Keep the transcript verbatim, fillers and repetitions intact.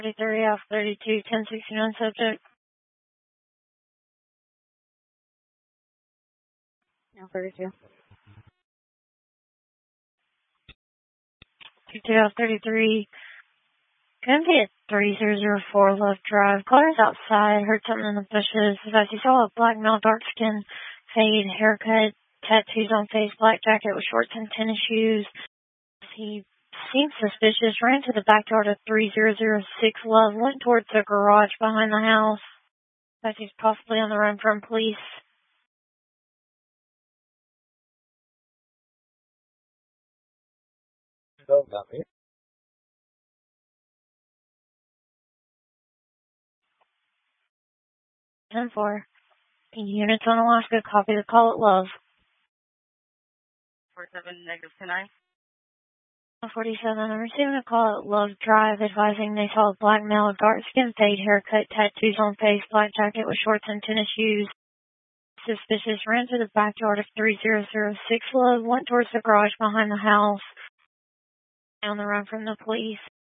thirty-three off thirty-two, ten sixty-nine subject. No, thirty-two. thirty-two off thirty-three. Gonna be at three zero zero four Love Drive. Claire's outside, heard something in the bushes. As you saw a black male, dark skin, fade, haircut, tattoos on face, black jacket with shorts and tennis shoes. He seemed suspicious, ran to the backyard of three zero zero six Love, went towards the garage behind the house. As he's possibly on the run from police. Oh, got me. ten four. Units on Alaska, copy the call at Love. four seven negative two nine. forty-seven. I'm receiving a call at Love Drive advising they saw a black male, dark skin, fade, haircut, tattoos on face, black jacket with shorts and tennis shoes. Suspicious, ran to the backyard of three zero zero six Love, went towards the garage behind the house. On the run from the police.